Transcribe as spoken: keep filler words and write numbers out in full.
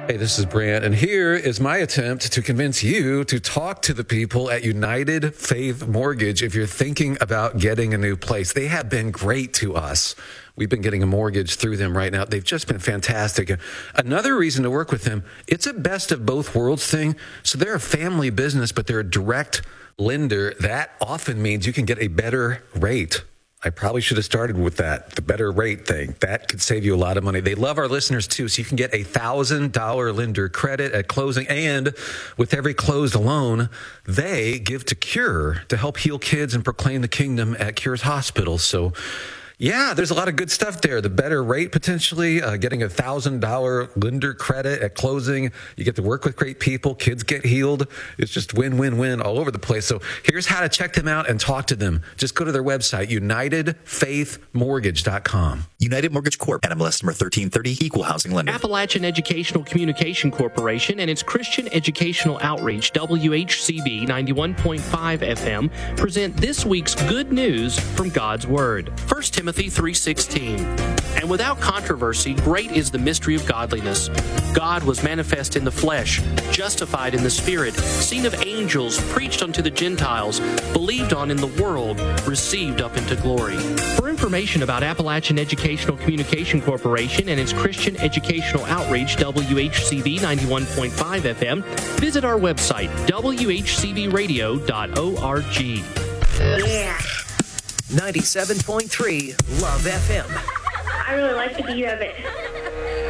Hey, this is Brant, and here is my attempt to convince you to talk to the people at United Faith Mortgage if you're thinking about getting a new place. They have been great to us. We've been getting a mortgage through them right now. They've just been fantastic. Another reason to work with them, it's a best of both worlds thing. So they're a family business, but they're a direct lender. That often means you can get a better rate. I probably should have started with that, the better rate thing. That could save you a lot of money. They love our listeners, too, so you can get a one thousand dollars lender credit at closing. And with every closed loan, they give to Cure to help heal kids and proclaim the kingdom at Cure's hospitals. So, yeah, there's a lot of good stuff there. The better rate, potentially, uh, getting a one thousand dollars lender credit at closing. You get to work with great people. Kids get healed. It's just win, win, win all over the place. So here's how to check them out and talk to them. Just go to their website, united faith mortgage dot com. United Mortgage Corp. N M L S number thirteen thirty, Equal Housing Lender. Appalachian Educational Communication Corporation and its Christian Educational Outreach, W H C B ninety-one point five F M, present this week's good news from God's Word. First Timothy three sixteen. And without controversy, great is the mystery of godliness. God was manifest in the flesh, justified in the spirit, seen of angels, preached unto the Gentiles, believed on in the world, received up into glory. For information about Appalachian Educational Communication Corporation and its Christian Educational Outreach, W H C B ninety-one point five F M, visit our website, w h c b radio dot org. Yeah. ninety-seven point three Love F M. I really like the beat of it.